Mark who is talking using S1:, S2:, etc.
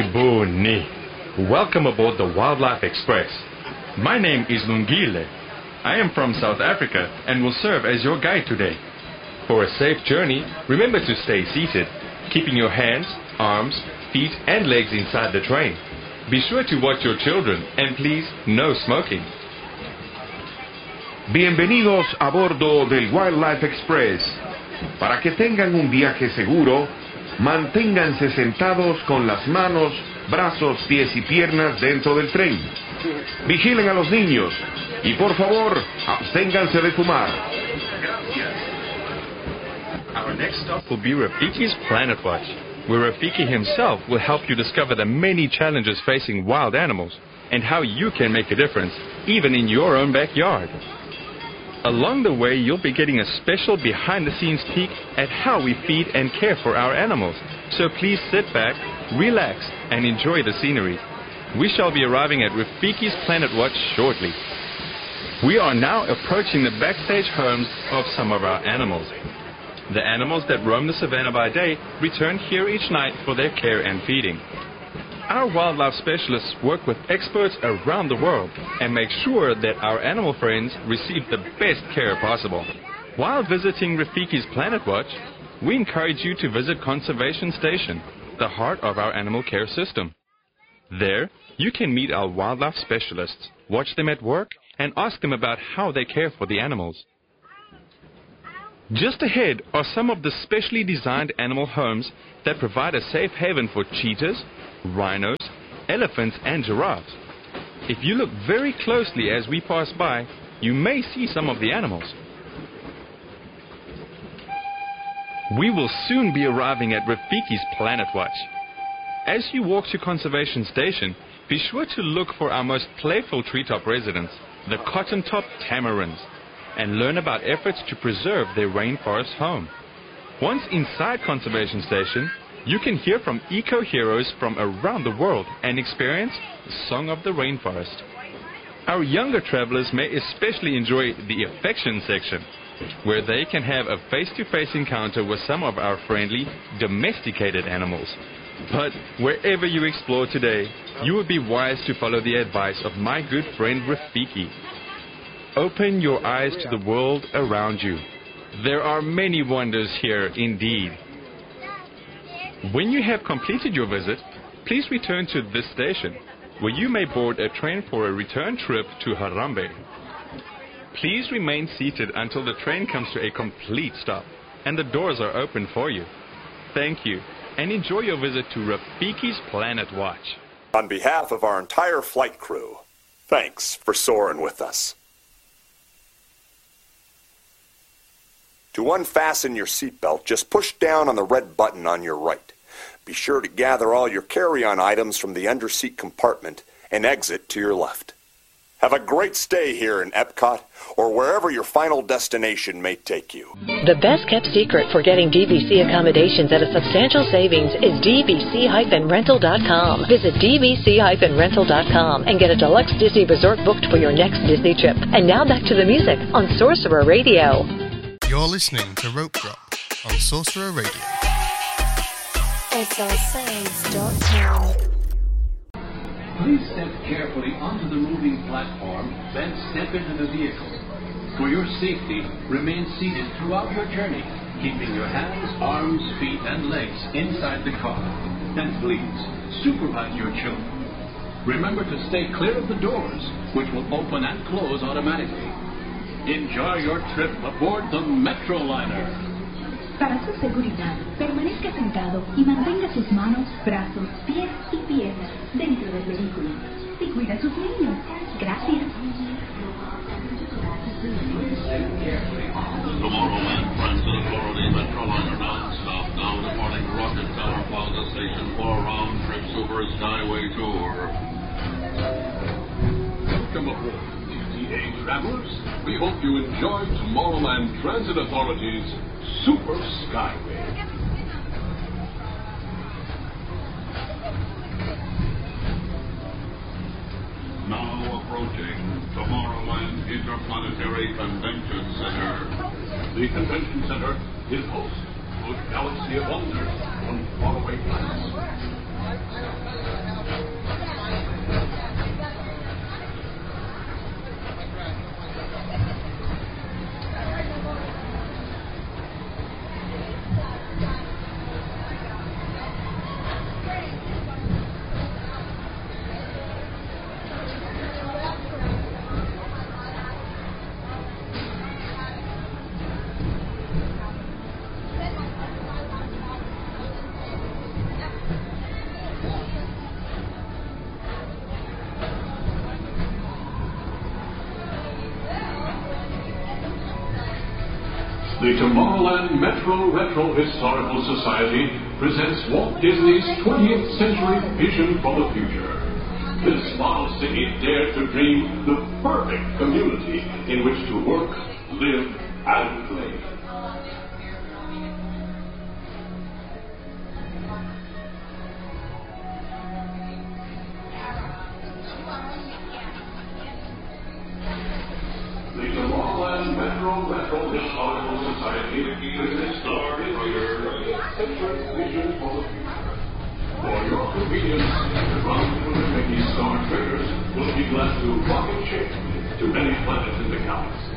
S1: Boni. Welcome aboard the Wildlife Express. My name is Lungile. I am from South Africa and will serve as your guide today. For a safe journey, remember to stay seated, keeping your hands, arms, feet and legs inside the train. Be sure to watch your children and please, no smoking.
S2: Bienvenidos a bordo del Wildlife Express. Para que tengan un viaje seguro, manténganse sentados con las manos, brazos, pies y piernas dentro del tren. Vigilen a los niños y por favor, absténganse de fumar.
S1: Our next stop will be Rafiki's Planet Watch, where Rafiki himself will help you discover the many challenges facing wild animals and how you can make a difference, even in your own backyard. Along the way, you'll be getting a special behind-the-scenes peek at how we feed and care for our animals. So please sit back, relax, and enjoy the scenery. We shall be arriving at Rafiki's Planet Watch shortly. We are now approaching the backstage homes of some of our animals. The animals that roam the savannah by day return here each night for their care and feeding. Our wildlife specialists work with experts around the world and make sure that our animal friends receive the best care possible. While visiting Rafiki's Planet Watch, we encourage you to visit Conservation Station, the heart of our animal care system. There, you can meet our wildlife specialists, watch them at work, and ask them about how they care for the animals. Just ahead are some of the specially designed animal homes that provide a safe haven for cheetahs, rhinos, elephants, and giraffes. If you look very closely as we pass by, you may see some of the animals. We will soon be arriving at Rafiki's Planet Watch. As you walk to Conservation Station, be sure to look for our most playful treetop residents, the cotton-top tamarins, and learn about efforts to preserve their rainforest home. Once inside Conservation Station, you can hear from eco-heroes from around the world and experience the Song of the Rainforest. Our younger travelers may especially enjoy the affection section, where they can have a face-to-face encounter with some of our friendly, domesticated animals. But wherever you explore today, you would be wise to follow the advice of my good friend Rafiki. Open your eyes to the world around you. There are many wonders here indeed. When you have completed your visit, please return to this station, where you may board a train for a return trip to Harambee. Please remain seated until the train comes to a complete stop and the doors are open for you. Thank you, and enjoy your visit to Rafiki's Planet Watch.
S3: On behalf of our entire flight crew, thanks for soaring with us. To unfasten your seatbelt, just push down on the red button on your right. Be sure to gather all your carry-on items from the underseat compartment and exit to your left. Have a great stay here in Epcot or wherever your final destination may take you.
S4: The best-kept secret for getting DVC accommodations at a substantial savings is dvc-rental.com. Visit dvc-rental.com and get a deluxe Disney resort booked for your next Disney trip. And now back to the music on Sorcerer Radio.
S5: You're listening to Rope Drop on Sorcerer Radio.
S6: SRSaves.com.
S7: Please step carefully onto the moving platform, then step into the vehicle. For your safety, remain seated throughout your journey, keeping your hands, arms, feet, and legs inside the car. And please, supervise your children. Remember to stay clear of the doors, which will open and close automatically. Enjoy your trip aboard the Metroliner.
S8: Para su seguridad, permanezca sentado y mantenga sus manos, brazos, pies y piernas dentro del vehículo. Y cuida a sus niños. Gracias.
S9: Tomorrowland Transit Authority Metroliner non-stop now departing Rocket Tower Plaza Station for a round-trip Super Skyway tour.
S7: Welcome aboard, DTA travelers. We hope you enjoy Tomorrowland Transit Authority's Super Skyway.
S9: Now approaching Tomorrowland Interplanetary Convention Center.
S7: The Convention Center is host to a galaxy of wonders on faraway planets. The Tomorrowland Metro Retro Historical Society presents Walt Disney's 20th century vision for the future. This model city dared to dream the perfect community in which to work, live, and play. The Tomorrowland Metro Historical Society presents the century vision for the future. For your convenience, the ground crew and Mickey Star Traders will be glad to rocket ship to many planets in the galaxy.